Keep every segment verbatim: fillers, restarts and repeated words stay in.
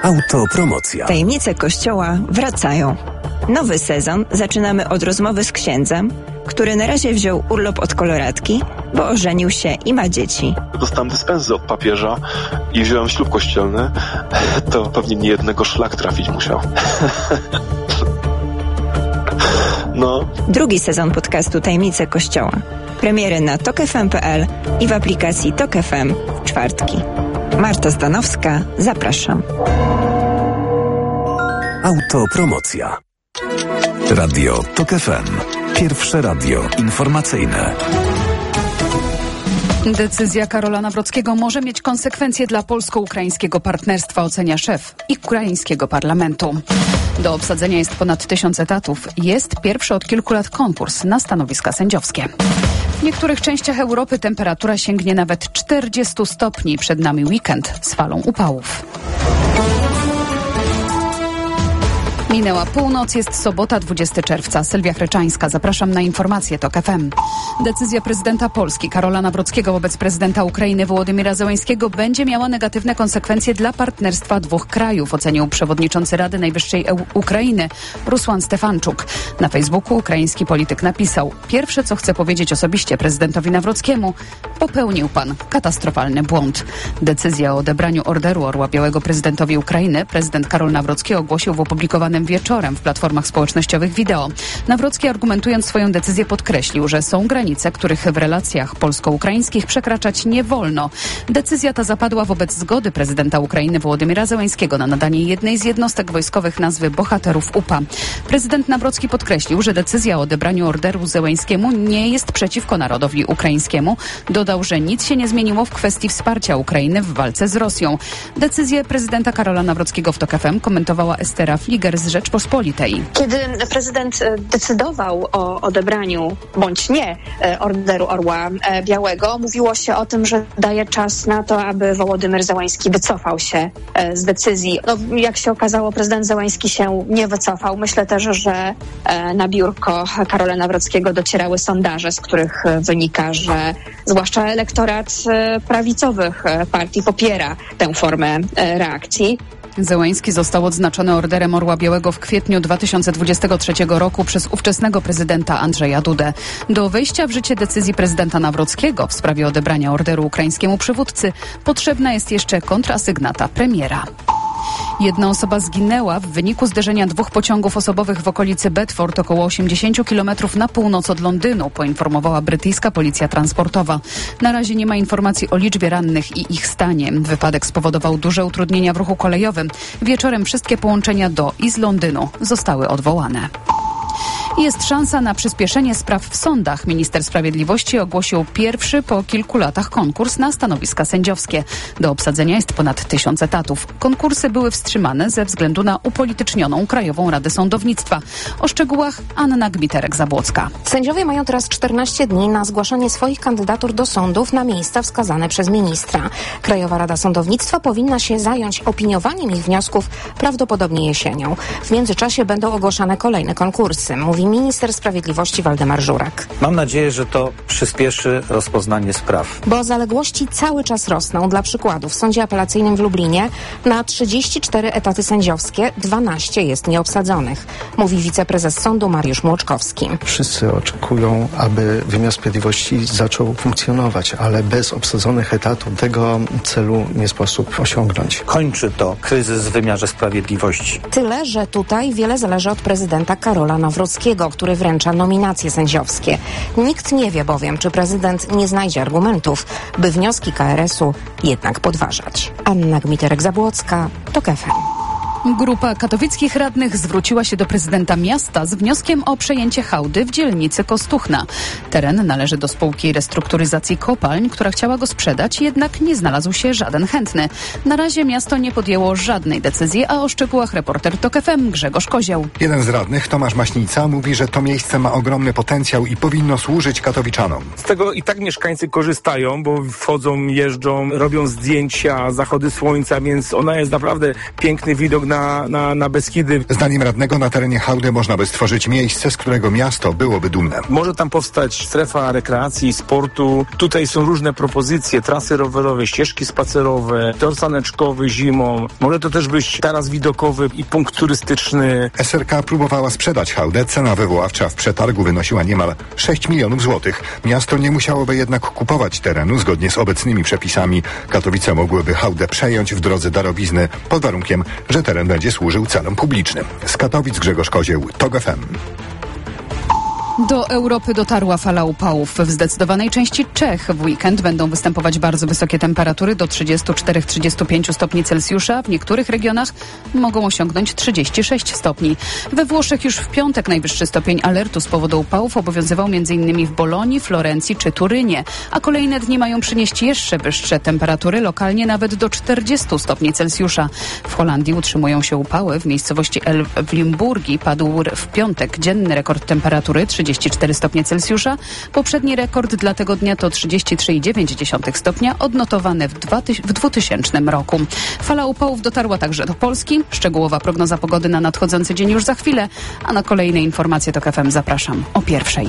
Autopromocja. Tajemnice Kościoła wracają. Nowy sezon zaczynamy od rozmowy z księdzem, który na razie wziął urlop od koloratki, bo ożenił się i ma dzieci. Dostałem dyspensy od papieża i wziąłem ślub kościelny. To pewnie nie jednego szlak trafić musiał. No. Drugi sezon podcastu Tajemnice Kościoła. Premiery na tok f m kropka p l i w aplikacji Tok F M w czwartki. Marta Zdanowska, zapraszam. Autopromocja. Radio Tok F M. Pierwsze radio informacyjne. Decyzja Karola Nawrockiego może mieć konsekwencje dla polsko-ukraińskiego partnerstwa, ocenia szef ukraińskiego parlamentu. Do obsadzenia jest ponad tysiąc etatów. Jest pierwszy od kilku lat konkurs na stanowiska sędziowskie. W niektórych częściach Europy temperatura sięgnie nawet czterdziestu stopni. Przed nami weekend z falą upałów. Minęła północ, jest sobota, dwudziestego czerwca. Sylwia Chryczańska, zapraszam na informacje Tok F M. Decyzja prezydenta Polski Karola Nawrockiego wobec prezydenta Ukrainy Wołodymyra Zełenskiego będzie miała negatywne konsekwencje dla partnerstwa dwóch krajów, ocenił przewodniczący Rady Najwyższej Ukrainy Rusłan Stefanczuk. Na Facebooku ukraiński polityk napisał: pierwsze, co chcę powiedzieć osobiście prezydentowi Nawrockiemu, popełnił pan katastrofalny błąd. Decyzja o odebraniu Orderu Orła Białego prezydentowi Ukrainy prezydent Karol Nawrocki ogłosił w opublikowanym wieczorem w platformach społecznościowych wideo. Nawrocki, argumentując swoją decyzję, podkreślił, że są granice, których w relacjach polsko-ukraińskich przekraczać nie wolno. Decyzja ta zapadła wobec zgody prezydenta Ukrainy Wołodymyra Zełenskiego na nadanie jednej z jednostek wojskowych nazwy Bohaterów U P A. Prezydent Nawrocki podkreślił, że decyzja o odebraniu orderu Zełenskiemu nie jest przeciwko narodowi ukraińskiemu. Dodał, że nic się nie zmieniło w kwestii wsparcia Ukrainy w walce z Rosją. Decyzję prezydenta Karola Nawrockiego w Tok F M komentowała Estera Fliger z Rzeczpospolitej. Kiedy prezydent decydował o odebraniu bądź nie Orderu Orła Białego, mówiło się o tym, że daje czas na to, aby Wołodymyr Zełański wycofał się z decyzji. No, jak się okazało, prezydent Zełański się nie wycofał. Myślę też, że na biurko Karola Nawrockiego docierały sondaże, z których wynika, że zwłaszcza elektorat prawicowych partii popiera tę formę reakcji. Zełański został odznaczony Orderem Orła Białego w kwietniu dwa tysiące dwudziestego trzeciego roku przez ówczesnego prezydenta Andrzeja Dudę. Do wejścia w życie decyzji prezydenta Nawrockiego w sprawie odebrania orderu ukraińskiemu przywódcy potrzebna jest jeszcze kontrasygnata premiera. Jedna osoba zginęła w wyniku zderzenia dwóch pociągów osobowych w okolicy Bedford, około osiemdziesiąt kilometrów na północ od Londynu, poinformowała brytyjska policja transportowa. Na razie nie ma informacji o liczbie rannych i ich stanie. Wypadek spowodował duże utrudnienia w ruchu kolejowym. Wieczorem wszystkie połączenia do i z Londynu zostały odwołane. Jest szansa na przyspieszenie spraw w sądach. Minister Sprawiedliwości ogłosił pierwszy po kilku latach konkurs na stanowiska sędziowskie. Do obsadzenia jest ponad tysiąc etatów. Konkursy były wstrzymane ze względu na upolitycznioną Krajową Radę Sądownictwa. O szczegółach Anna Gmiterek-Zabłocka. Sędziowie mają teraz czternaście dni na zgłaszanie swoich kandydatur do sądów na miejsca wskazane przez ministra. Krajowa Rada Sądownictwa powinna się zająć opiniowaniem ich wniosków prawdopodobnie jesienią. W międzyczasie będą ogłaszane kolejne konkursy, mówi minister sprawiedliwości Waldemar Żurak. Mam nadzieję, że to przyspieszy rozpoznanie spraw. Bo zaległości cały czas rosną. Dla przykładu w Sądzie Apelacyjnym w Lublinie na trzydzieści cztery etaty sędziowskie dwanaście jest nieobsadzonych, mówi wiceprezes sądu Mariusz Młoczkowski. Wszyscy oczekują, aby wymiar sprawiedliwości zaczął funkcjonować, ale bez obsadzonych etatów tego celu nie sposób osiągnąć. Kończy to kryzys w wymiarze sprawiedliwości. Tyle, że tutaj wiele zależy od prezydenta Karola Nawrockiego, który wręcza nominacje sędziowskie. Nikt nie wie bowiem, czy prezydent nie znajdzie argumentów, by wnioski K R S-u jednak podważać. Anna Gmiterek-Zabłocka, Tok F M. Grupa katowickich radnych zwróciła się do prezydenta miasta z wnioskiem o przejęcie hałdy w dzielnicy Kostuchna. Teren należy do spółki restrukturyzacji kopalń, która chciała go sprzedać, jednak nie znalazł się żaden chętny. Na razie miasto nie podjęło żadnej decyzji, a o szczegółach reporter Tok F M Grzegorz Kozioł. Jeden z radnych, Tomasz Maśnica, mówi, że to miejsce ma ogromny potencjał i powinno służyć katowiczanom. Z tego i tak mieszkańcy korzystają, bo wchodzą, jeżdżą, robią zdjęcia, zachody słońca, więc ona jest naprawdę piękny widok na na, na, na Beskidy. Zdaniem radnego na terenie hałdy można by stworzyć miejsce, z którego miasto byłoby dumne. Może tam powstać strefa rekreacji, sportu. Tutaj są różne propozycje, trasy rowerowe, ścieżki spacerowe, tor saneczkowy zimą. Może to też być taras widokowy i punkt turystyczny. S R K próbowała sprzedać hałdę. Cena wywoławcza w przetargu wynosiła niemal sześć milionów złotych. Miasto nie musiałoby jednak kupować terenu zgodnie z obecnymi przepisami. Katowice mogłyby hałdę przejąć w drodze darowizny pod warunkiem, że teren będzie służył celom publicznym. Z Katowic Grzegorz Kozieł, TOG F M. Do Europy dotarła fala upałów. W zdecydowanej części Czech w weekend będą występować bardzo wysokie temperatury do trzydziestu czterech do trzydziestu pięciu stopni Celsjusza. W niektórych regionach mogą osiągnąć trzydzieści sześć stopni. We Włoszech już w piątek najwyższy stopień alertu z powodu upałów obowiązywał m.in. w Bolonii, Florencji czy Turynie, a kolejne dni mają przynieść jeszcze wyższe temperatury, lokalnie nawet do czterdziestu stopni Celsjusza. W Holandii utrzymują się upały. W miejscowości El w Limburgii padł w piątek dzienny rekord temperatury trzydzieści cztery stopnie Celsjusza. Poprzedni rekord dla tego dnia to trzydzieści trzy przecinek dziewięć stopnia odnotowane w, dwa, w dwutysięcznym roku. Fala upałów dotarła także do Polski. Szczegółowa prognoza pogody na nadchodzący dzień już za chwilę, a na kolejne informacje TOK F M zapraszam o pierwszej.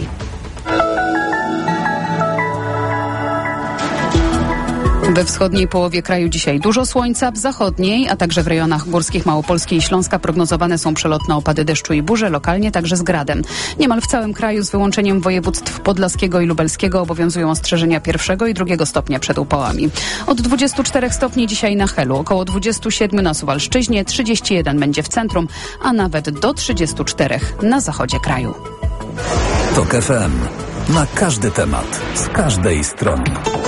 We wschodniej połowie kraju dzisiaj dużo słońca, w zachodniej, a także w rejonach górskich Małopolski i Śląska prognozowane są przelotne opady deszczu i burze, lokalnie także z gradem. Niemal w całym kraju z wyłączeniem województw podlaskiego i lubelskiego obowiązują ostrzeżenia pierwszego i drugiego stopnia przed upałami. Od dwudziestu czterech stopni dzisiaj na Helu, około dwudziestu siedmiu na Suwalszczyźnie, trzydzieści jeden będzie w centrum, a nawet do trzydziestu czterech na zachodzie kraju. TOK F M. Na każdy temat, z każdej strony.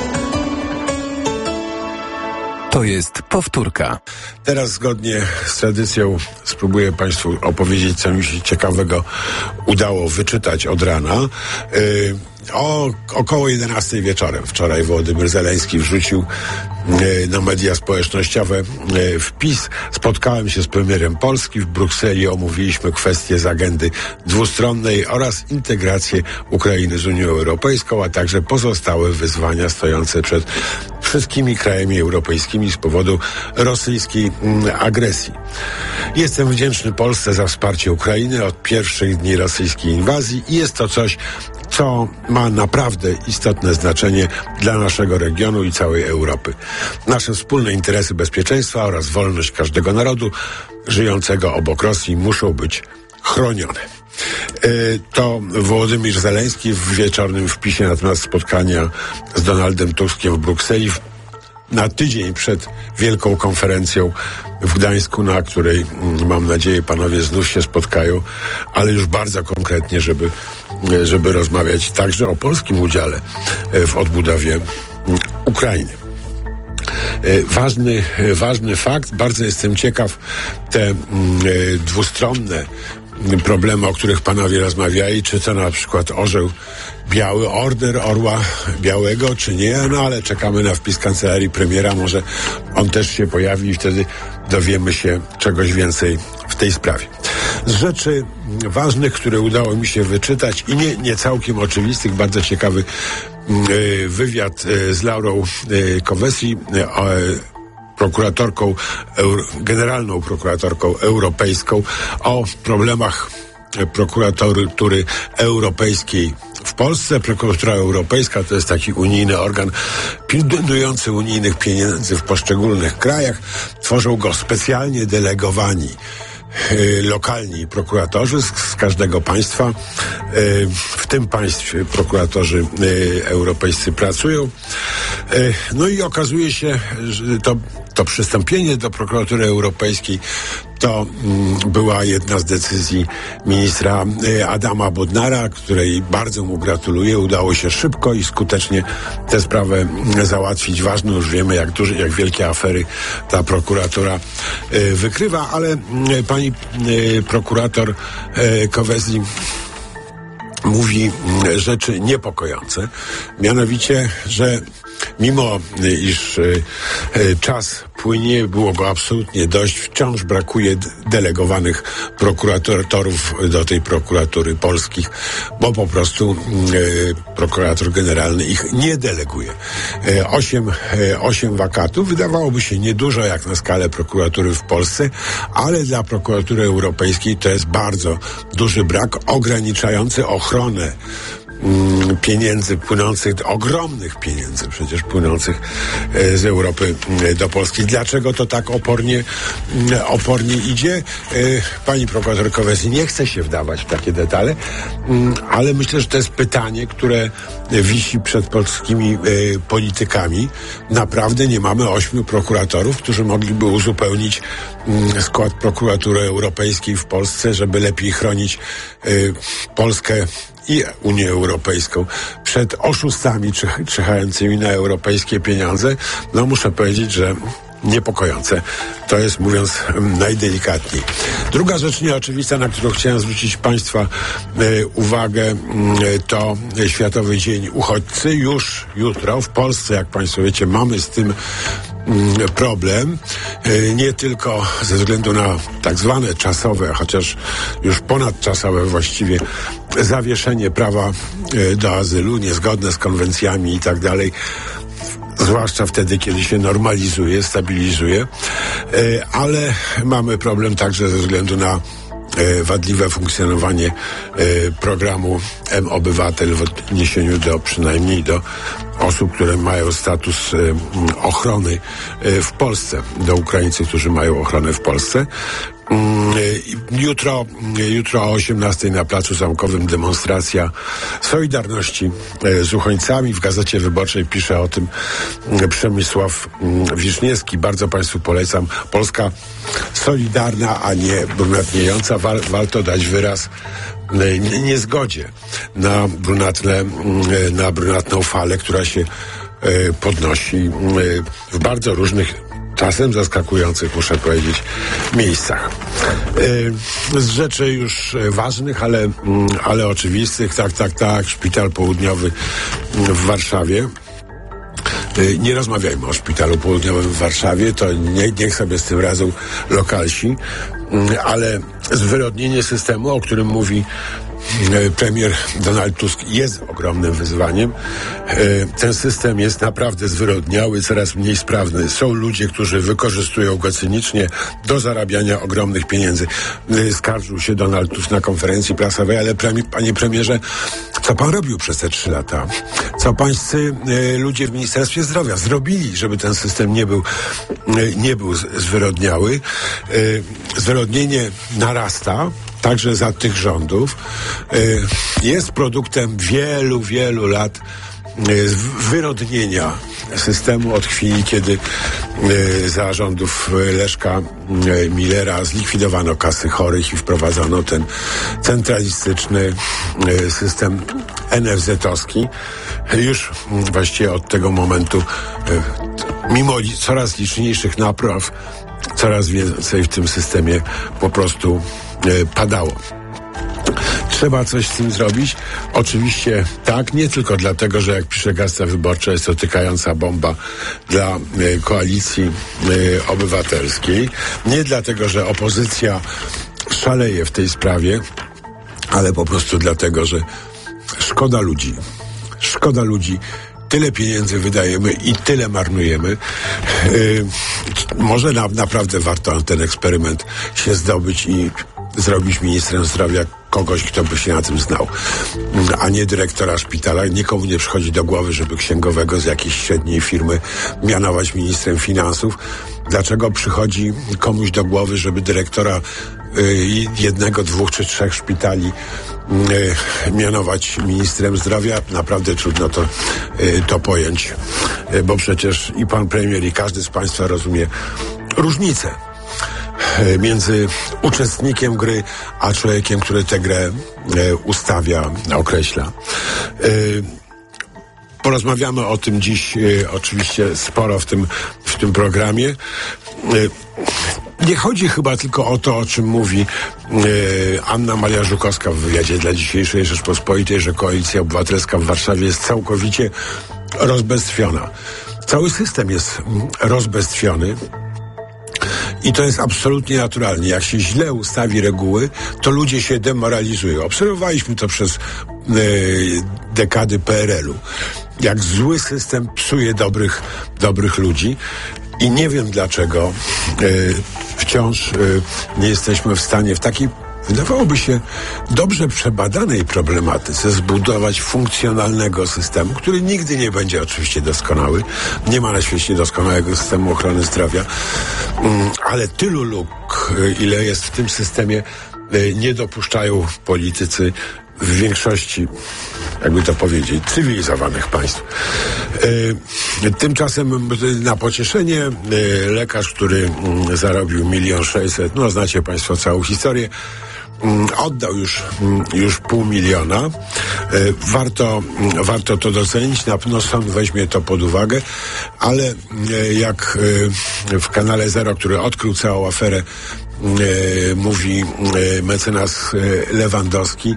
To jest powtórka. Teraz zgodnie z tradycją spróbuję Państwu opowiedzieć, co mi się ciekawego udało wyczytać od rana. Yy, o około jedenastej wieczorem wczoraj Wołodymyr Zeleński wrzucił yy, na media społecznościowe yy, wpis. Spotkałem się z premierem Polski w Brukseli, omówiliśmy kwestie z agendy dwustronnej oraz integrację Ukrainy z Unią Europejską, a także pozostałe wyzwania stojące przed wszystkimi krajami europejskimi z powodu rosyjskiej mm, agresji. Jestem wdzięczny Polsce za wsparcie Ukrainy od pierwszych dni rosyjskiej inwazji i jest to coś, co ma naprawdę istotne znaczenie dla naszego regionu i całej Europy. Nasze wspólne interesy bezpieczeństwa oraz wolność każdego narodu żyjącego obok Rosji muszą być chronione. To Wołodymyr Zeleński w wieczornym wpisie na temat spotkania z Donaldem Tuskiem w Brukseli na tydzień przed wielką konferencją w Gdańsku, na której mam nadzieję panowie znów się spotkają, ale już bardzo konkretnie, żeby, żeby rozmawiać także o polskim udziale w odbudowie Ukrainy. Ważny, ważny fakt, bardzo jestem ciekaw, te dwustronne problemy, o których panowie rozmawiali, czy to na przykład orzeł biały, order orła białego, czy nie, no ale czekamy na wpis kancelarii premiera, może on też się pojawi i wtedy dowiemy się czegoś więcej w tej sprawie. Z rzeczy ważnych, które udało mi się wyczytać i nie, nie całkiem oczywistych, bardzo ciekawy yy, wywiad yy, z Laurą yy, Kövesi, yy, prokuratorką, euro, generalną prokuratorką europejską, o problemach prokuratury europejskiej w Polsce. Prokuratura Europejska to jest taki unijny organ pilnujący unijnych pieniędzy w poszczególnych krajach. Tworzą go specjalnie delegowani lokalni prokuratorzy z, z każdego państwa. W tym państwie prokuratorzy europejscy pracują. No i okazuje się, że to, to przystąpienie do prokuratury europejskiej to mm, była jedna z decyzji ministra y, Adama Bodnara, której bardzo mu gratuluję. Udało się szybko i skutecznie tę sprawę y, załatwić. Ważne, już wiemy, jak duże, jak wielkie afery ta prokuratura y, wykrywa, ale y, pani y, prokurator y, Kövesi mówi y, rzeczy niepokojące. Mianowicie, że mimo y, iż y, y, czas płynie, było go absolutnie dość. Wciąż brakuje delegowanych prokuratorów do tej prokuratury polskich, bo po prostu e, prokurator generalny ich nie deleguje. E, osiem, e, osiem wakatów wydawałoby się niedużo jak na skalę prokuratury w Polsce, ale dla prokuratury europejskiej to jest bardzo duży brak, ograniczający ochronę pieniędzy płynących, ogromnych pieniędzy przecież płynących z Europy do Polski. Dlaczego to tak opornie, opornie idzie? Pani prokurator Kowesi nie chce się wdawać w takie detale, ale myślę, że to jest pytanie, które wisi przed polskimi politykami. Naprawdę nie mamy ośmiu prokuratorów, którzy mogliby uzupełnić skład prokuratury europejskiej w Polsce, żeby lepiej chronić Polskę i Unię Europejską przed oszustami czyhającymi na europejskie pieniądze. No muszę powiedzieć, że niepokojące. To jest, mówiąc najdelikatniej. Druga rzecz nieoczywista, na którą chciałem zwrócić Państwa e, uwagę, e, to Światowy Dzień Uchodźcy. Już jutro w Polsce, jak Państwo wiecie, mamy z tym problem, nie tylko ze względu na tak zwane czasowe, chociaż już ponadczasowe właściwie zawieszenie prawa do azylu, niezgodne z konwencjami i tak dalej, zwłaszcza wtedy, kiedy się normalizuje, stabilizuje, ale mamy problem także ze względu na wadliwe funkcjonowanie programu M-Obywatel w odniesieniu do przynajmniej do osób, które mają status ochrony w Polsce, do Ukraińców, którzy mają ochronę w Polsce. Jutro, jutro o osiemnastej na Placu Zamkowym demonstracja Solidarności z uchodźcami. W Gazecie Wyborczej pisze o tym Przemysław Wiszniewski. Bardzo Państwu polecam. Polska solidarna, a nie brunatniejąca. Wa- warto dać wyraz niezgodzie na brunatne, na brunatną falę, która się podnosi w bardzo różnych, czasem zaskakujących, muszę powiedzieć, miejscach. Z rzeczy już ważnych, ale, ale oczywistych, tak, tak, tak, Szpital Południowy w Warszawie. Nie rozmawiajmy o Szpitalu Południowym w Warszawie, to nie, niech sobie z tym radzą lokalsi, ale zwyrodnienie systemu, o którym mówi premier Donald Tusk, jest ogromnym wyzwaniem. Ten system jest naprawdę zwyrodniały, coraz mniej sprawny. Są ludzie, którzy wykorzystują go cynicznie do zarabiania ogromnych pieniędzy. Skarżył się Donald Tusk na konferencji prasowej, ale premi- panie premierze, co pan robił przez te trzy lata? Co pańscy e, ludzie w Ministerstwie Zdrowia zrobili, żeby ten system nie był, e, nie był zwyrodniały? E, zwyrodnienie narasta, także za tych rządów, jest produktem wielu, wielu lat wyrodnienia systemu od chwili, kiedy za rządów Leszka Millera zlikwidowano kasy chorych i wprowadzono ten centralistyczny system en ef zet-owski. Już właściwie od tego momentu, mimo li- coraz liczniejszych napraw, coraz więcej w tym systemie po prostu padało. Trzeba coś z tym zrobić? Oczywiście tak, nie tylko dlatego, że jak pisze Gazeta Wyborcza, jest to tykająca bomba dla e, koalicji e, obywatelskiej. Nie dlatego, że opozycja szaleje w tej sprawie, ale po prostu dlatego, że szkoda ludzi. Szkoda ludzi. Tyle pieniędzy wydajemy i tyle marnujemy. Yy, może na, naprawdę warto ten eksperyment się zdobyć i zrobić ministrem zdrowia kogoś, kto by się na tym znał, a nie dyrektora szpitala. Nikomu nie przychodzi do głowy, żeby księgowego z jakiejś średniej firmy mianować ministrem finansów. Dlaczego przychodzi komuś do głowy, żeby dyrektora y, jednego, dwóch czy trzech szpitali y, mianować ministrem zdrowia? Naprawdę trudno to, y, to pojąć, y, bo przecież i pan premier, i każdy z państwa rozumie różnicę między uczestnikiem gry, a człowiekiem, który tę grę e, ustawia, określa. E, porozmawiamy o tym dziś e, oczywiście sporo w tym, w tym programie. E, nie chodzi chyba tylko o to, o czym mówi e, Anna Maria Żukowska w wywiadzie dla dzisiejszej Rzeczpospolitej, że Koalicja Obywatelska w Warszawie jest całkowicie rozbestwiona. Cały system jest rozbestwiony. I to jest absolutnie naturalne. Jak się źle ustawi reguły, to ludzie się demoralizują. Obserwowaliśmy to przez e, dekady P R L u. Jak zły system psuje dobrych, dobrych ludzi. I nie wiem dlaczego e, wciąż e, nie jesteśmy w stanie w takiej, wydawałoby się, dobrze przebadanej problematyce zbudować funkcjonalnego systemu, który nigdy nie będzie oczywiście doskonały. Nie ma na świecie doskonałego systemu ochrony zdrowia, mm, ale tylu luk, ile jest w tym systemie, e, nie dopuszczają politycy w większości, jakby to powiedzieć, cywilizowanych państw. E, tymczasem na pocieszenie e, lekarz, który m, zarobił milion sześćset, no znacie państwo całą historię, m, oddał już, m, już pół miliona. E, warto, m, warto to docenić, na pewno sąd weźmie to pod uwagę, ale e, jak e, w kanale Zero, który odkrył całą aferę, E, mówi e, mecenas e, Lewandowski,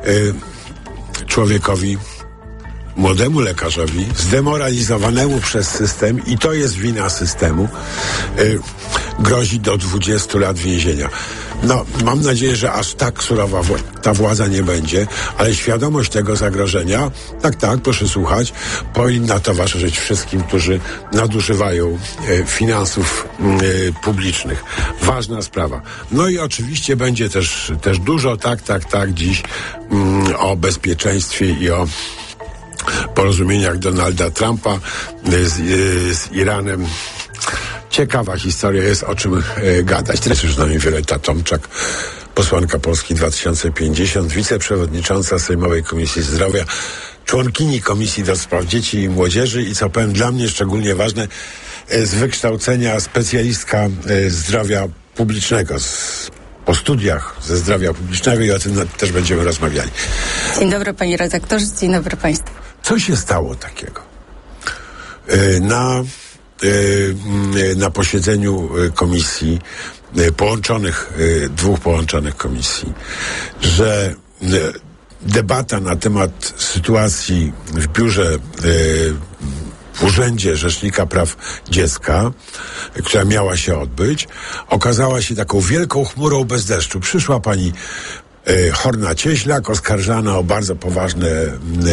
e, człowiekowi, młodemu lekarzowi, zdemoralizowanemu przez system, i to jest wina systemu, e, grozi do dwudziestu lat więzienia. No, mam nadzieję, że aż tak surowa wła- ta władza nie będzie, ale świadomość tego zagrożenia, tak, tak, proszę słuchać, powinna towarzyszyć wszystkim, którzy nadużywają e, finansów e, publicznych. Ważna sprawa. No i oczywiście będzie też, też dużo, tak, tak, tak, dziś mm, o bezpieczeństwie i o porozumieniach Donalda Trumpa z, z Iranem. Ciekawa historia, jest o czym e, gadać. Teraz już z nami Wioletta Tomczak, posłanka Polski dwa tysiące pięćdziesiąt, wiceprzewodnicząca Sejmowej Komisji Zdrowia, członkini Komisji do Spraw Dzieci i Młodzieży i, co powiem, dla mnie szczególnie ważne, e, z wykształcenia specjalistka e, zdrowia publicznego, z, po studiach ze zdrowia publicznego, i o tym też będziemy rozmawiali. Dzień dobry panie redaktorze, dzień dobry państwu. Co się stało takiego? E, na na posiedzeniu komisji, połączonych, dwóch połączonych komisji, że debata na temat sytuacji w biurze, w Urzędzie Rzecznika Praw Dziecka, która miała się odbyć, okazała się taką wielką chmurą bez deszczu. Przyszła pani Horna-Cieślak, oskarżana o bardzo poważne e,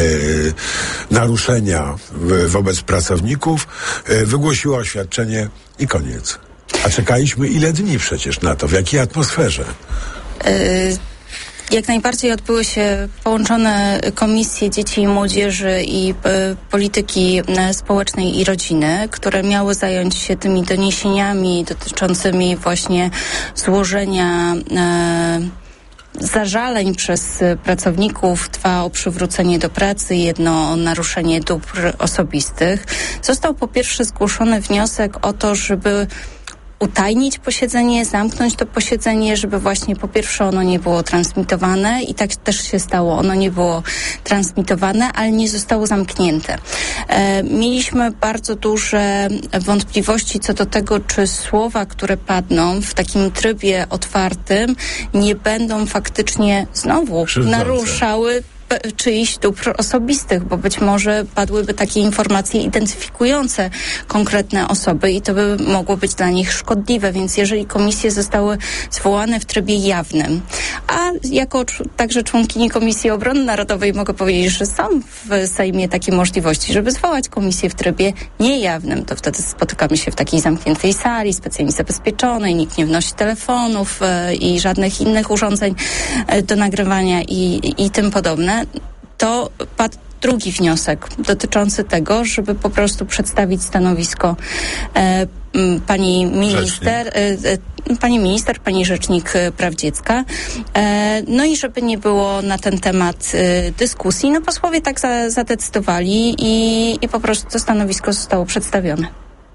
naruszenia w, wobec pracowników, e, wygłosiła oświadczenie i koniec. A czekaliśmy ile dni przecież na to, w jakiej atmosferze? Y- Jak najbardziej odbyły się połączone Komisje Dzieci i Młodzieży i y, Polityki y, Społecznej i Rodziny, które miały zająć się tymi doniesieniami dotyczącymi właśnie złożenia y, zażaleń przez pracowników, dwa o przywrócenie do pracy, jedno o naruszenie dóbr osobistych. Został po pierwsze zgłoszony wniosek o to, żeby utajnić posiedzenie, zamknąć to posiedzenie, żeby właśnie po pierwsze ono nie było transmitowane, i tak też się stało. Ono nie było transmitowane, ale nie zostało zamknięte. E, mieliśmy bardzo duże wątpliwości co do tego, czy słowa, które padną w takim trybie otwartym, nie będą faktycznie znowu Krzywdzące. naruszały czyichś dóbr osobistych, bo być może padłyby takie informacje identyfikujące konkretne osoby i to by mogło być dla nich szkodliwe, więc jeżeli komisje zostały zwołane w trybie jawnym, a jako także członkini Komisji Obrony Narodowej mogę powiedzieć, że są w Sejmie takie możliwości, żeby zwołać komisję w trybie niejawnym, to wtedy spotykamy się w takiej zamkniętej sali, specjalnie zabezpieczonej, nikt nie wnosi telefonów e, i żadnych innych urządzeń e, do nagrywania i, i tym podobne. To padł drugi wniosek dotyczący tego, żeby po prostu przedstawić stanowisko e, pani minister, e, e, pani minister, pani rzecznik praw dziecka. E, no i żeby nie było na ten temat e, dyskusji, no posłowie tak za, zadecydowali i, i po prostu to stanowisko zostało przedstawione.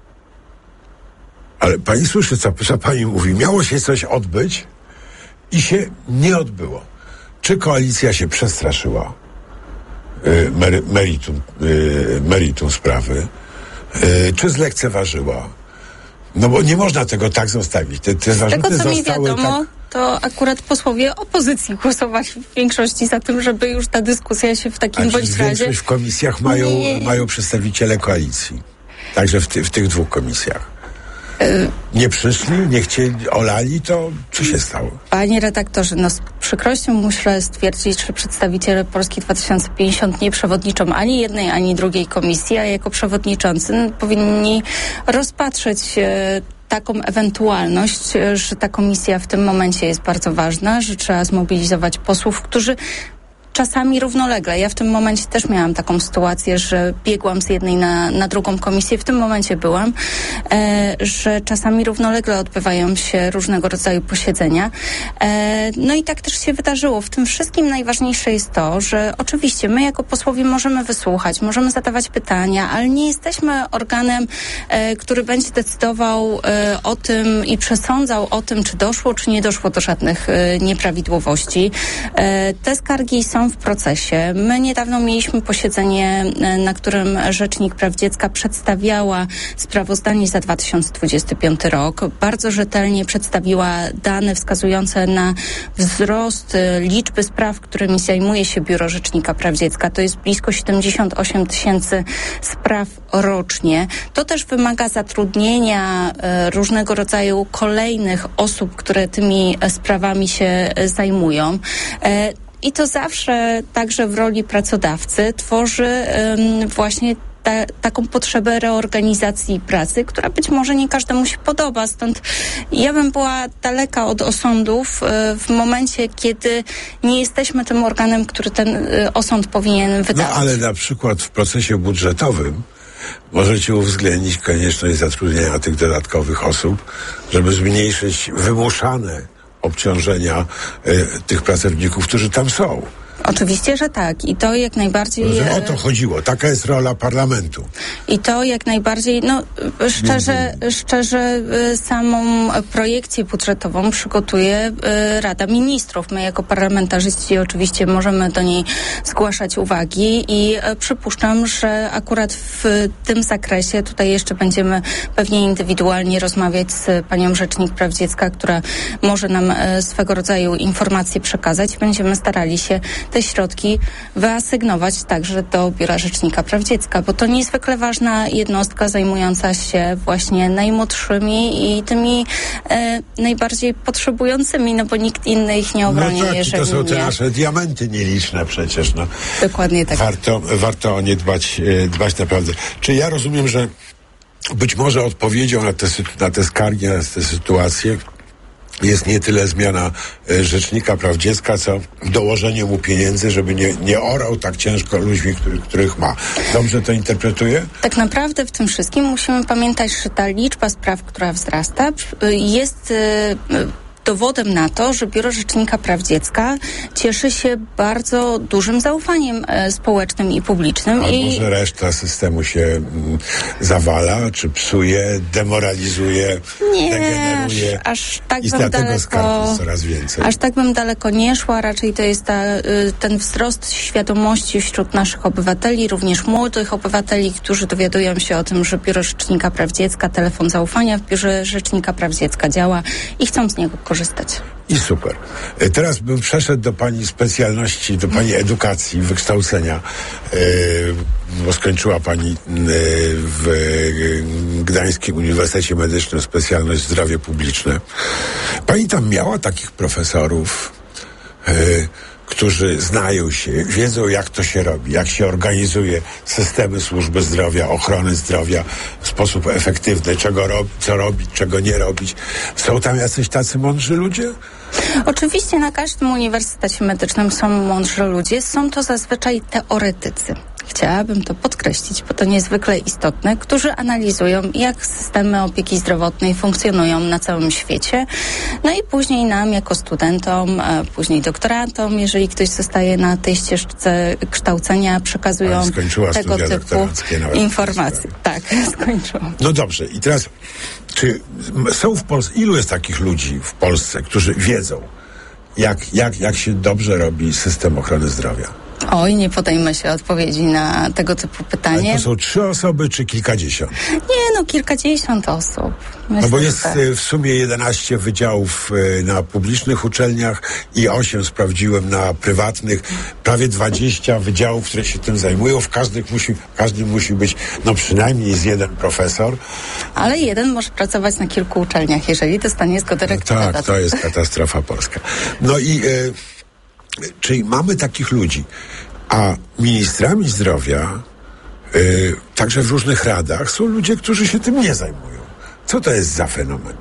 Ale pani słyszy, co, co pani mówi. Miało się coś odbyć i się nie odbyło. Czy koalicja się przestraszyła y, mery, meritum, y, meritum sprawy, y, czy zlekceważyła? No bo nie można tego tak zostawić. Te, te Z tego, co mi wiadomo, tak... to akurat posłowie opozycji głosowali w większości za tym, żeby już ta dyskusja się w takim bądź razie... Większość w komisjach mają, mają przedstawiciele koalicji. Także w, ty, w tych dwóch komisjach. Nie przyszli, nie chcieli, olali, to co się stało? Panie redaktorze, no z przykrością muszę stwierdzić, że przedstawiciele Polski dwa tysiące pięćdziesiąt nie przewodniczą ani jednej, ani drugiej komisji, a jako przewodniczący no, powinni rozpatrzeć e, taką ewentualność, że ta komisja w tym momencie jest bardzo ważna, że trzeba zmobilizować posłów, którzy czasami równolegle. Ja w tym momencie też miałam taką sytuację, że biegłam z jednej na, na drugą komisję. W tym momencie byłam, e, że czasami równolegle odbywają się różnego rodzaju posiedzenia. E, no i tak też się wydarzyło. W tym wszystkim najważniejsze jest to, że oczywiście my jako posłowie możemy wysłuchać, możemy zadawać pytania, ale nie jesteśmy organem, e, który będzie decydował e, o tym i przesądzał o tym, czy doszło, czy nie doszło do żadnych e, nieprawidłowości. E, te skargi są w procesie. My niedawno mieliśmy posiedzenie, na którym Rzecznik Praw Dziecka przedstawiała sprawozdanie za dwa tysiące dwudziesty piąty rok. Bardzo rzetelnie przedstawiła dane wskazujące na wzrost liczby spraw, którymi zajmuje się Biuro Rzecznika Praw Dziecka. To jest blisko siedemdziesiąt osiem tysięcy spraw rocznie. To też wymaga zatrudnienia e, różnego rodzaju kolejnych osób, które tymi e, sprawami się e, zajmują. E, I to zawsze także w roli pracodawcy tworzy um, właśnie ta, taką potrzebę reorganizacji pracy, która być może nie każdemu się podoba. Stąd ja bym była daleka od osądów y, w momencie, kiedy nie jesteśmy tym organem, który ten y, osąd powinien wydawać. No ale na przykład w procesie budżetowym możecie uwzględnić konieczność zatrudnienia tych dodatkowych osób, żeby zmniejszyć wymuszane obciążenia y, tych pracowników, którzy tam są. Oczywiście, że tak. I to jak najbardziej... Że o to chodziło. Taka jest rola parlamentu. I to jak najbardziej, no szczerze, szczerze samą projekcję budżetową przygotuje Rada Ministrów. My jako parlamentarzyści oczywiście możemy do niej zgłaszać uwagi i przypuszczam, że akurat w tym zakresie tutaj jeszcze będziemy pewnie indywidualnie rozmawiać z panią Rzecznik Praw Dziecka, która może nam swego rodzaju informacje przekazać. Będziemy starali się te środki wyasygnować także do Biura Rzecznika Praw Dziecka, bo to niezwykle ważna jednostka zajmująca się właśnie najmłodszymi i tymi e, najbardziej potrzebującymi, no bo nikt inny ich nie obroni. No tak, jeżeli to są te nie. nasze diamenty nieliczne przecież. No. Dokładnie tak. Warto, warto o nie dbać, dbać naprawdę. Czy ja rozumiem, że być może odpowiedzią na te, na te skargi, na te sytuacje jest nie tyle zmiana y, Rzecznika Praw Dziecka, co dołożenie mu pieniędzy, żeby nie, nie orał tak ciężko ludźmi, który, których ma. Dobrze to interpretuję? Tak naprawdę w tym wszystkim musimy pamiętać, że ta liczba spraw, która wzrasta, y, jest... Y, dowodem na to, że Biuro Rzecznika Praw Dziecka cieszy się bardzo dużym zaufaniem e, społecznym i publicznym. A i może reszta systemu się mm, zawala, czy psuje, demoralizuje, nie, degeneruje aż, aż tak i bym dlatego daleko, skarg jest coraz więcej. Aż tak bym daleko nie szła, raczej to jest ta, y, ten wzrost świadomości wśród naszych obywateli, również młodych obywateli, którzy dowiadują się o tym, że Biuro Rzecznika Praw Dziecka, telefon zaufania w Biurze Rzecznika Praw Dziecka działa i chcą z niego korzystać. I super. Teraz bym przeszedł do pani specjalności, do pani edukacji, wykształcenia, yy, bo skończyła pani yy, w Gdańskim Uniwersytecie Medycznym specjalność zdrowie publiczne. Pani tam miała takich profesorów, yy, którzy znają się, wiedzą jak to się robi, jak się organizuje systemy służby zdrowia, ochrony zdrowia w sposób efektywny, czego robić, co robić, czego nie robić. Są tam jacyś tacy mądrzy ludzie? Oczywiście na każdym uniwersytecie medycznym są mądrzy ludzie, są to zazwyczaj teoretycy. Chciałabym to podkreślić, bo to niezwykle istotne, którzy analizują, jak systemy opieki zdrowotnej funkcjonują na całym świecie. No i później nam, jako studentom, a później doktorantom, jeżeli ktoś zostaje na tej ścieżce kształcenia, przekazują tego typu informacje. Tak, skończyłam. No dobrze, i teraz, czy są w Polsce, ilu jest takich ludzi w Polsce, którzy wiedzą, jak, jak, jak się dobrze robi system ochrony zdrowia? Oj, nie podejmę się odpowiedzi na tego typu pytanie. Ale to są trzy osoby czy kilkadziesiąt? Nie, no kilkadziesiąt osób. Myślę, no bo jest tak. w sumie jedenaście wydziałów na publicznych uczelniach i osiem sprawdziłem na prywatnych. Prawie dwadzieścia wydziałów, które się tym zajmują. W każdym musi, w każdym musi być no przynajmniej jest jeden profesor. Ale jeden może pracować na kilku uczelniach, jeżeli dostanie zgodę rektora. No tak, to jest katastrofa polska. No i e, czyli mamy takich ludzi, a ministrami zdrowia e, także w różnych radach są ludzie, którzy się tym nie zajmują. Co to jest za fenomen?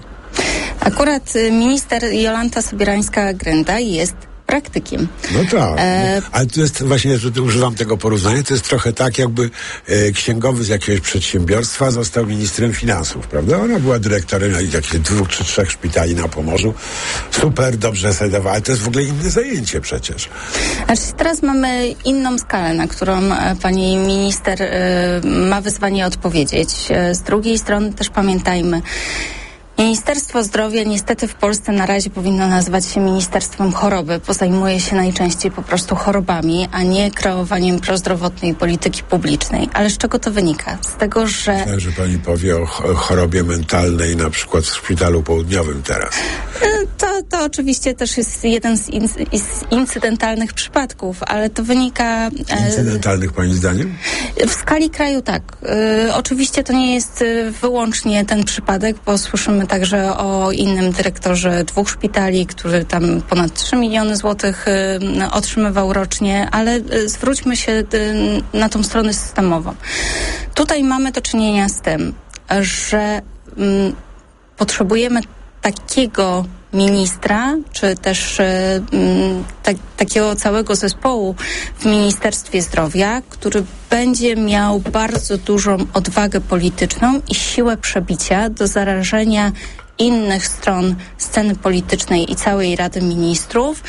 Akurat minister Jolanta Sobierańska-Grenda jest praktykiem. No tak, e... ale to jest właśnie, że używam tego porównania, to jest trochę tak, jakby e, księgowy z jakiegoś przedsiębiorstwa został ministrem finansów, prawda? Ona była dyrektorem jakichś dwóch czy trzech szpitali na Pomorzu. Super, dobrze sobie dawała, ale to jest w ogóle inne zajęcie przecież. Znaczy teraz mamy inną skalę, na którą e, pani minister e, ma wyzwanie odpowiedzieć. E, z drugiej strony też pamiętajmy, Ministerstwo Zdrowia niestety w Polsce na razie powinno nazywać się Ministerstwem Choroby, bo zajmuje się najczęściej po prostu chorobami, a nie kreowaniem prozdrowotnej polityki publicznej. Ale z czego to wynika? Z tego, że... Myślę, że pani powie o chorobie mentalnej na przykład w Szpitalu Południowym teraz. To, to oczywiście też jest jeden z, in, z incydentalnych przypadków, ale to wynika... Incydentalnych pani zdaniem? W skali kraju tak. Y, oczywiście to nie jest wyłącznie ten przypadek, bo słyszymy także o innym dyrektorze dwóch szpitali, który tam ponad trzy miliony złotych y, otrzymywał rocznie, ale y, zwróćmy się y, na tą stronę systemową. Tutaj mamy do czynienia z tym, że y, potrzebujemy takiego ministra, czy też y, tak, takiego całego zespołu w Ministerstwie Zdrowia, który będzie miał bardzo dużą odwagę polityczną i siłę przebicia do zarażenia innych stron sceny politycznej i całej Rady Ministrów,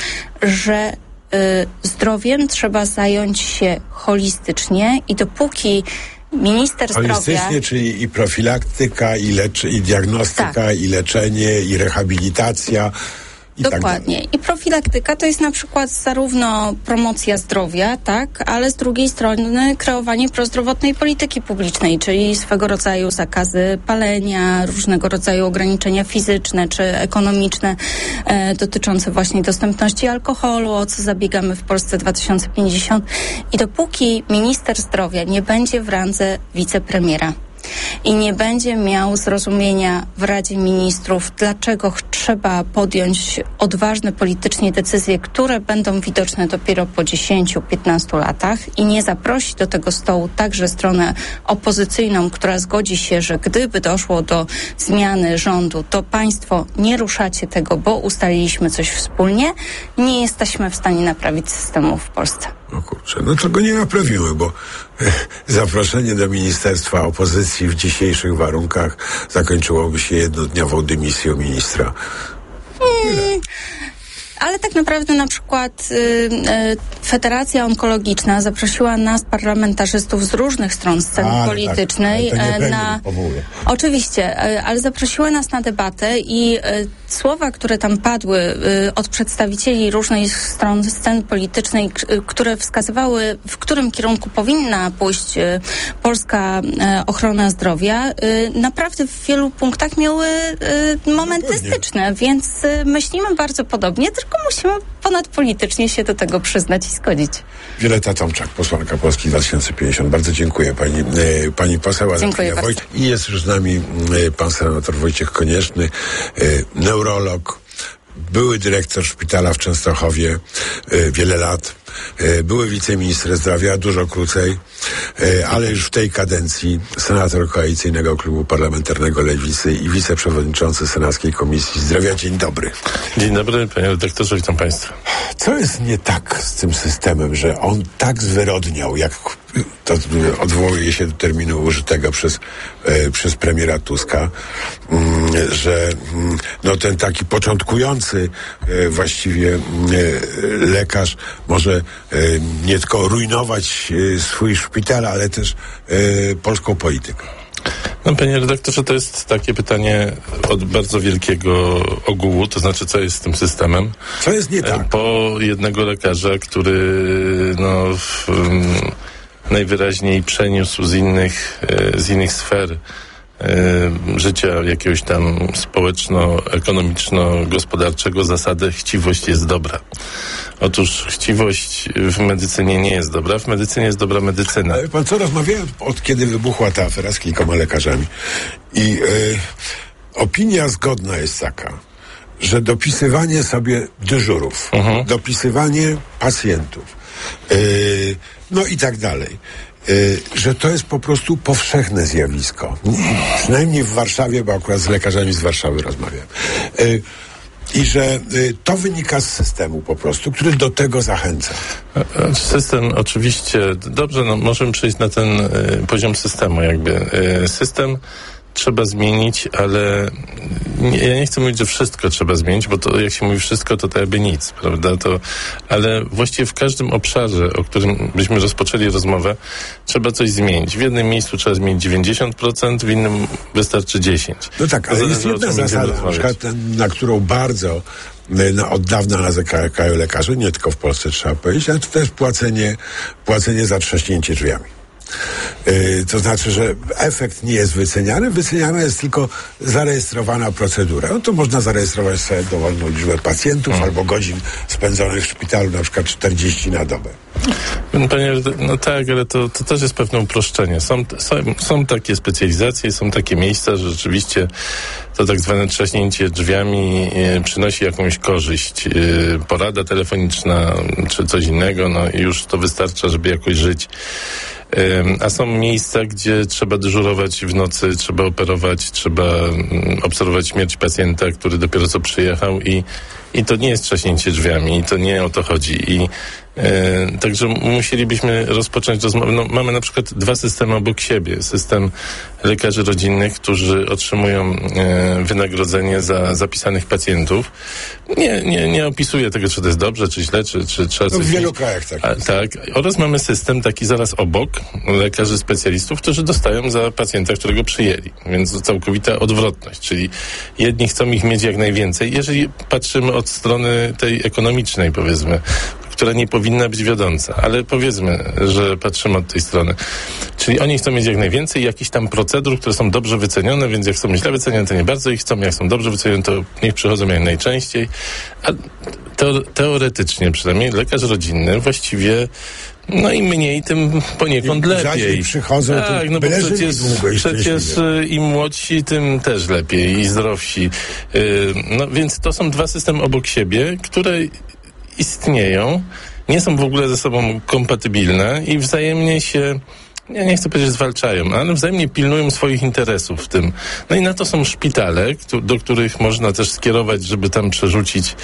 że y, zdrowiem trzeba zająć się holistycznie i dopóki minister zdrowia... Holistycznie, czyli i profilaktyka, i, lecz- i diagnostyka, tak. i leczenie, i rehabilitacja. I Dokładnie. Tak I profilaktyka to jest na przykład zarówno promocja zdrowia, tak, ale z drugiej strony kreowanie prozdrowotnej polityki publicznej, czyli swego rodzaju zakazy palenia, różnego rodzaju ograniczenia fizyczne czy ekonomiczne e, dotyczące właśnie dostępności alkoholu, o co zabiegamy w Polsce dwa tysiące pięćdziesiąt. I dopóki minister zdrowia nie będzie w randze wicepremiera i nie będzie miał zrozumienia w Radzie Ministrów, dlaczego trzeba podjąć odważne politycznie decyzje, które będą widoczne dopiero po dziesięciu piętnastu latach i nie zaprosi do tego stołu także stronę opozycyjną, która zgodzi się, że gdyby doszło do zmiany rządu, to państwo nie ruszacie tego, bo ustaliliśmy coś wspólnie, nie jesteśmy w stanie naprawić systemu w Polsce. O kurczę, no to go nie naprawimy, bo zaproszenie do ministerstwa opozycji w dzisiejszych warunkach zakończyłoby się jednodniową dymisją ministra. Hmm. Ale tak naprawdę na przykład y, y, Federacja Onkologiczna zaprosiła nas, parlamentarzystów z różnych stron sceny A, politycznej tak, ale to nie na... Oczywiście, y, ale zaprosiła nas na debatę i y, słowa, które tam padły y, od przedstawicieli różnych stron sceny politycznej, y, które wskazywały, w którym kierunku powinna pójść y, polska y, ochrona zdrowia, y, naprawdę w wielu punktach miały y, momenty styczne, więc y, myślimy bardzo podobnie, tylko musimy ponadpolitycznie się do tego przyznać i zgodzić. Wioletta Tomczak, posłanka Polski dwa tysiące pięćdziesiąt. Bardzo dziękuję pani, e, pani poseł. Dziękuję bardzo. Wojt- I jest już z nami e, pan senator Wojciech Konieczny, e, neurolog, były dyrektor szpitala w Częstochowie e, wiele lat, e, były wiceminister zdrowia, dużo krócej, e, ale już w tej kadencji senator Koalicyjnego Klubu Parlamentarnego Lewicy i wiceprzewodniczący Senackiej Komisji Zdrowia. Dzień dobry. Dzień dobry, panie redaktorze, witam państwa. Co jest nie tak z tym systemem, że on tak zwyrodniał, jak to odwołuje się do terminu użytego przez, e, przez premiera Tuska, mm, że mm, no ten taki początkujący e, właściwie e, lekarz może e, nie tylko rujnować e, swój szpital, ale też e, polską politykę. No, panie redaktorze, to jest takie pytanie od bardzo wielkiego ogółu, to znaczy, co jest z tym systemem. Co jest nie tak? Po jednego lekarza, który no, w, um, najwyraźniej przeniósł z innych, z innych sfer życia jakiegoś tam społeczno-ekonomiczno-gospodarczego zasadę chciwość jest dobra. Otóż chciwość w medycynie nie jest dobra. W medycynie jest dobra medycyna. Ale pan co, rozmawiałem od kiedy wybuchła ta afera z kilkoma lekarzami i yy, opinia zgodna jest taka, że dopisywanie sobie dyżurów, uh-huh. dopisywanie pacjentów, yy, no i tak dalej, Yy, że to jest po prostu powszechne zjawisko. Przynajmniej w Warszawie, bo akurat z lekarzami z Warszawy rozmawiam. Yy, I że y, to wynika z systemu po prostu, który do tego zachęca. System oczywiście, dobrze, no możemy przejść na ten y, poziom systemu jakby. Y, system trzeba zmienić, ale nie, ja nie chcę mówić, że wszystko trzeba zmienić, bo to jak się mówi wszystko, to to jakby nic, prawda? To, ale właściwie w każdym obszarze, o którym byśmy rozpoczęli rozmowę, trzeba coś zmienić. W jednym miejscu trzeba zmienić dziewięćdziesiąt procent, w innym wystarczy dziesięć procent. No tak, ale to jest jedna zasada, na przykład, na którą bardzo no, od dawna narzekają lekarze, nie tylko w Polsce trzeba powiedzieć, ale to też płacenie, płacenie za trzaśnięcie drzwiami. Yy, to znaczy, że efekt nie jest wyceniany, wyceniana jest tylko zarejestrowana procedura. No to można zarejestrować sobie dowolną liczbę pacjentów hmm. albo godzin spędzonych w szpitalu, na przykład czterdzieści na dobę. Panie, no tak, ale to, to też jest pewne uproszczenie. Są, są, są takie specjalizacje, są takie miejsca, że rzeczywiście to tak zwane trzaśnięcie drzwiami e, przynosi jakąś korzyść. E, porada telefoniczna czy coś innego, no i już to wystarcza, żeby jakoś żyć. A są miejsca, gdzie trzeba dyżurować w nocy, trzeba operować, trzeba obserwować śmierć pacjenta, który dopiero co przyjechał i, i to nie jest trzaśnięcie drzwiami i to nie o to chodzi. I e, także musielibyśmy rozpocząć rozmowę. No, mamy na przykład dwa systemy obok siebie. System lekarzy rodzinnych, którzy otrzymują e, wynagrodzenie za zapisanych pacjentów. Nie, nie, nie opisuję tego, czy to jest dobrze, czy źle, czy, czy trzeba coś... No w wielu krajach tak jest. A, tak. Oraz mamy system taki zaraz obok lekarzy specjalistów, którzy dostają za pacjenta, którego przyjęli. Więc całkowita odwrotność. Czyli jedni chcą ich mieć jak najwięcej. Jeżeli patrzymy od strony tej ekonomicznej, powiedzmy, która nie powinna być wiodąca, ale powiedzmy, że patrzymy od tej strony. Czyli oni chcą mieć jak najwięcej jakichś tam procedur, które są dobrze wycenione, więc jak są źle wycenione, to nie bardzo ich chcą, jak są dobrze wycenione, to niech przychodzą jak najczęściej. A teo- teoretycznie przynajmniej lekarz rodzinny właściwie no i mniej, tym poniekąd Im lepiej. Przychodzą, tak, no bo przecież, przecież im młodsi, tym też lepiej i zdrowsi. Yy, no więc to są dwa systemy obok siebie, które istnieją, nie są w ogóle ze sobą kompatybilne i wzajemnie się, ja nie chcę powiedzieć, zwalczają, ale wzajemnie pilnują swoich interesów w tym. No i na to są szpitale, do których można też skierować, żeby tam przerzucić,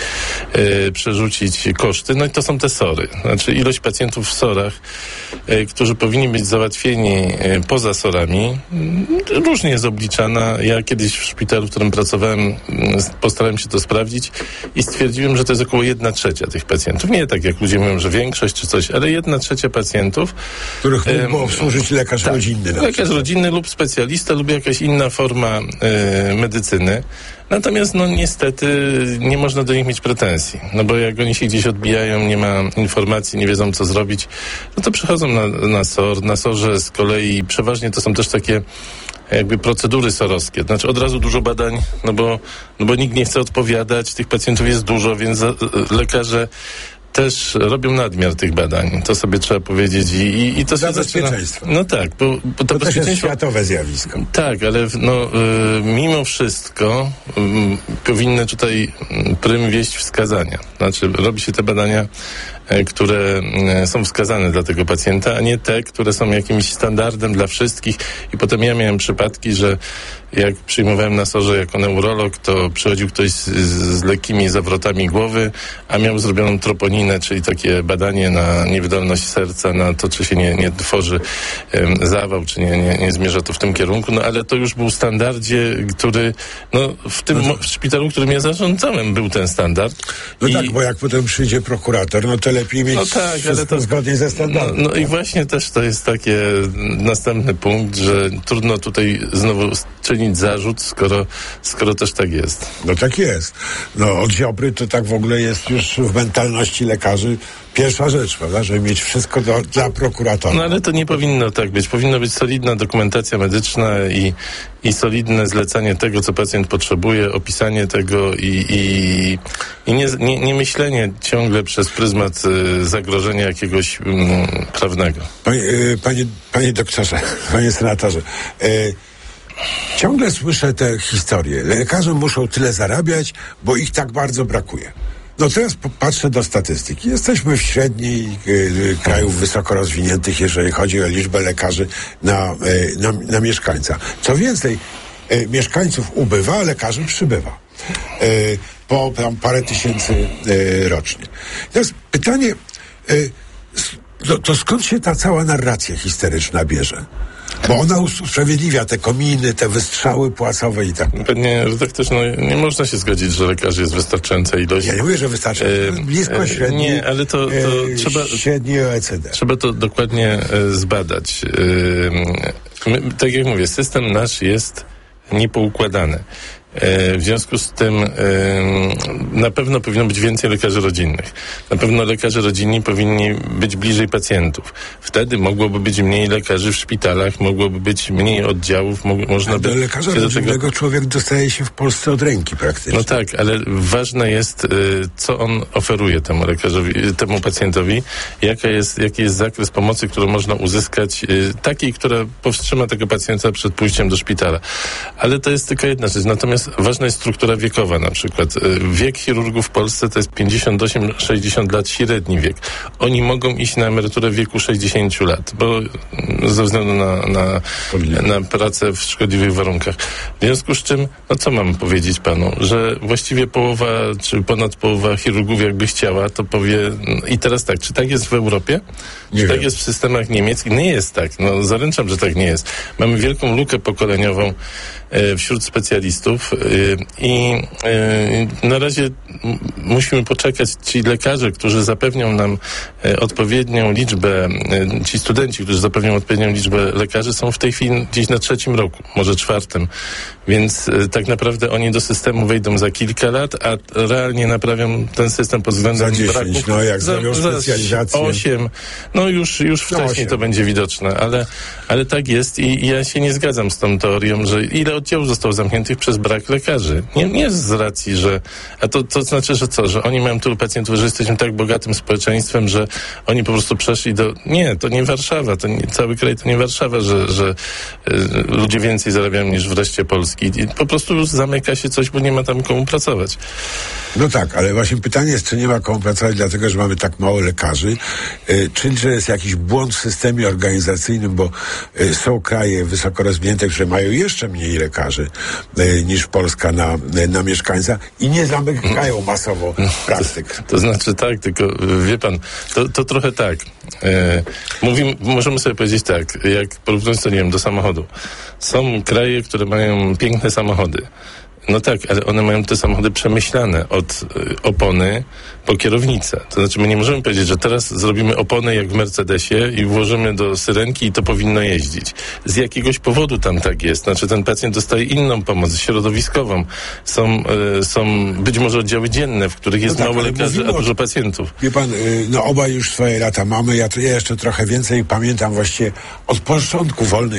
e, przerzucić koszty. No i to są te sory. Znaczy ilość pacjentów w sorach, e, którzy powinni być załatwieni e, poza sorami, m, różnie jest obliczana. Ja kiedyś w szpitalu, w którym pracowałem, m, postarałem się to sprawdzić i stwierdziłem, że to jest około jedna trzecia tych pacjentów. Nie tak jak ludzie mówią, że większość czy coś, ale jedna trzecia pacjentów, których mógł obsłużyć lekarz tak, rodzinny. Lekarz rodzinny lub specjalista lub jakaś inna forma y, medycyny. Natomiast no niestety nie można do nich mieć pretensji. No bo jak oni się gdzieś odbijają, nie ma informacji, nie wiedzą co zrobić, no to przychodzą na, na S O R. Na S O R-ze z kolei przeważnie to są też takie jakby procedury sorowskie. Znaczy od razu dużo badań, no bo, no bo nikt nie chce odpowiadać, tych pacjentów jest dużo, więc za, lekarze też robią nadmiar tych badań. To sobie trzeba powiedzieć. I, i, i to Za się bezpieczeństwo. Zaczyna... No tak. Bo, bo to to też jest światowe zjawisko. Tak, ale no, y, mimo wszystko y, powinny tutaj prym wieść wskazania. Znaczy robi się te badania, y, które y, są wskazane dla tego pacjenta, a nie te, które są jakimś standardem dla wszystkich. I potem ja miałem przypadki, że jak przyjmowałem na S O R-ze jako neurolog, to przychodził ktoś z, z lekkimi zawrotami głowy, a miał zrobioną troponinę, czyli takie badanie na niewydolność serca, na to, czy się nie, nie tworzy um, zawał, czy nie, nie, nie zmierza to w tym kierunku, no ale to już był w standardzie, który, no w tym no to... w szpitalu, którym ja zarządzałem, był ten standard. No I... tak, bo jak potem przyjdzie prokurator, no to lepiej mieć no tak, wszystko ale to, zgodnie ze standardem. No, no i właśnie też to jest taki następny punkt, że trudno tutaj znowu czynić zarzut, skoro, skoro też tak jest. No tak jest. No od Ziobry to tak w ogóle jest już w mentalności lekarzy pierwsza rzecz, prawda, żeby mieć wszystko do, dla prokuratora. No ale to nie powinno tak być. Powinna być solidna dokumentacja medyczna i, i solidne zlecanie tego, co pacjent potrzebuje, opisanie tego i, i, i nie, nie, nie myślenie ciągle przez pryzmat y, zagrożenia jakiegoś y, prawnego. Panie, y, panie, panie doktorze, panie senatorze, y, ciągle słyszę te historie. Lekarze muszą tyle zarabiać, bo ich tak bardzo brakuje. No teraz patrzę do statystyki. Jesteśmy w średniej y, krajów wysoko rozwiniętych, jeżeli chodzi o liczbę lekarzy na, y, na, na mieszkańca. Co więcej, y, mieszkańców ubywa, a lekarzy przybywa. Y, po tam parę tysięcy y, rocznie. Teraz pytanie, y, to, to skąd się ta cała narracja histeryczna bierze? Bo ona usprawiedliwia te kominy, te wystrzały płacowe i tak. Panie redaktorze, no nie można się zgodzić, że lekarzy jest wystarczająca ilość. Ja nie mówię, że wystarczająca. E, blisko średniej. Nie, ale to, to e, trzeba... Średniej O E C D. Trzeba to dokładnie e, zbadać. E, my, tak jak mówię, system nasz jest niepoukładany. W związku z tym na pewno powinno być więcej lekarzy rodzinnych. Na pewno lekarze rodzinni powinni być bliżej pacjentów. Wtedy mogłoby być mniej lekarzy w szpitalach, mogłoby być mniej oddziałów. Mo- można ale do by lekarza rodzinnego tego... człowiek dostaje się w Polsce od ręki praktycznie. No tak, ale ważne jest, co on oferuje temu lekarzowi, temu pacjentowi, jaka jest, jaki jest zakres pomocy, którą można uzyskać, takiej, która powstrzyma tego pacjenta przed pójściem do szpitala. Ale to jest tylko jedna rzecz. Natomiast ważna jest struktura wiekowa na przykład. Wiek chirurgów w Polsce to jest pięćdziesiąt osiem sześćdziesiąt lat, średni wiek. Oni mogą iść na emeryturę w wieku sześćdziesiąt lat, bo ze względu na, na, na pracę w szkodliwych warunkach. W związku z czym, no co mam powiedzieć panu, że właściwie połowa, czy ponad połowa chirurgów jakby chciała, to powie, i teraz tak, czy tak jest w Europie? Nie czy wiem. tak jest w systemach niemieckich? Nie jest tak. No zaręczam, że tak nie jest. Mamy wielką lukę pokoleniową e, wśród specjalistów e, i e, na razie m- musimy poczekać. Ci lekarze, którzy zapewnią nam e, odpowiednią liczbę, e, ci studenci, którzy zapewnią odpowiednią liczbę lekarzy, są w tej chwili gdzieś na trzecim roku, może czwartym. Więc e, tak naprawdę oni do systemu wejdą za kilka lat, a realnie naprawią ten system pod względem za dziesięć, braków. no jak za, zrobią specjalizację. osiem, no już, już wcześniej osiem. to będzie widoczne, ale, ale tak jest i, i ja się nie zgadzam z tą teorią, że ile oddziałów zostało zamkniętych przez brak lekarzy. Nie, nie z racji, że... A to, to znaczy, że co? Że oni mają tylu pacjentów, że jesteśmy tak bogatym społeczeństwem, że oni po prostu przeszli do... Nie, to nie Warszawa, to nie, cały kraj to nie Warszawa, że, że y, ludzie więcej zarabiają niż w reszcie Polski. I po prostu już zamyka się coś, bo nie ma tam komu pracować. No tak, ale właśnie pytanie jest, czy nie ma komu pracować, dlatego, że mamy tak mało lekarzy, y, czyli że jest jakiś błąd w systemie organizacyjnym, bo y, są kraje wysoko rozwinięte, które mają jeszcze mniej lekarzy y, niż Polska na, y, na mieszkańca i nie zamykają masowo praktyk. To, to znaczy tak, tylko wie pan, to, to trochę tak. E, mówimy, możemy sobie powiedzieć tak, jak porównując to, nie wiem, do samochodu. Są kraje, które mają piękne samochody. No tak, ale one mają te samochody przemyślane od y, opony po kierownicę. To znaczy my nie możemy powiedzieć, że teraz zrobimy opony jak w Mercedesie i włożymy do syrenki i to powinno jeździć. Z jakiegoś powodu tam tak jest. Znaczy ten pacjent dostaje inną pomoc, środowiskową. Są, y, są być może oddziały dzienne, w których jest no tak, mało lekarzy, a dużo pacjentów. Wie pan, y, no obaj już swoje lata mamy, ja, to, ja jeszcze trochę więcej pamiętam właściwie od początku wolnej